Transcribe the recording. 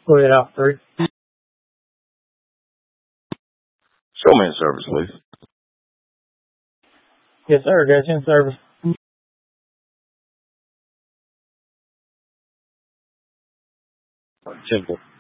Go ahead, out three. Show me in service, please. Yes, sir. Got you in service. Temple.